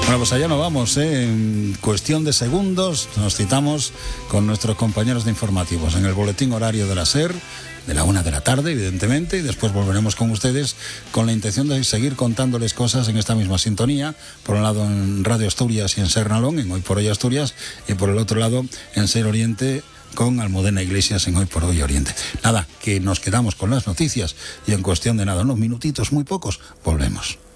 Bueno, pues allá nos vamos, en cuestión de segundos nos citamos con nuestros compañeros de informativos en el boletín horario de la SER, de la 1 de la tarde, evidentemente, y después volveremos con ustedes con la intención de seguir contándoles cosas en esta misma sintonía, por un lado en Radio Asturias y en SER Nalón, en Hoy por Hoy Asturias, y por el otro lado en SER Oriente, con Almudena Iglesias en Hoy por Hoy Oriente. Nada, que nos quedamos con las noticias y en cuestión de nada, unos minutitos muy pocos, volvemos.